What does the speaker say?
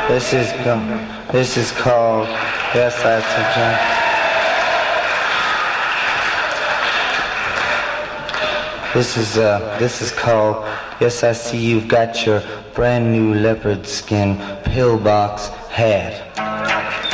This is called, yes, I This is called, yes, I see you've got your brand new leopard skin pillbox hat.